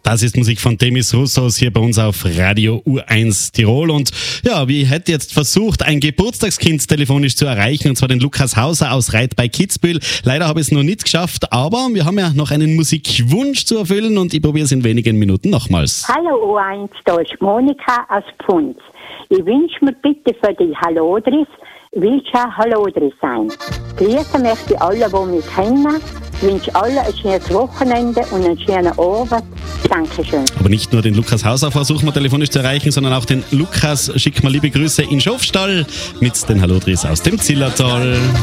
Das ist Musik von Demis Roussos hier bei uns auf Radio U1 Tirol. Und ja, wir hätten jetzt versucht, ein Geburtstagskind telefonisch zu erreichen, und zwar den Lukas Hauser aus Reit bei Kitzbühel. Leider habe ich es noch nicht geschafft, aber wir haben ja noch einen Musikwunsch zu erfüllen und ich probiere es in wenigen Minuten nochmals. Hallo U1, da ist Monika aus Pfunds. Ich wünsche mir bitte für die Hallodris, willst du auch Hallodris sein? Grüßen möchte ich alle, die mich kennen. Ich wünsche allen ein schönes Wochenende und einen schönen Abend. Dankeschön. Aber nicht nur den Lukas Hauser versuchen wir telefonisch zu erreichen, sondern auch den Lukas. Schick mal liebe Grüße in Schofstall mit den Hallodris aus dem Zillertal.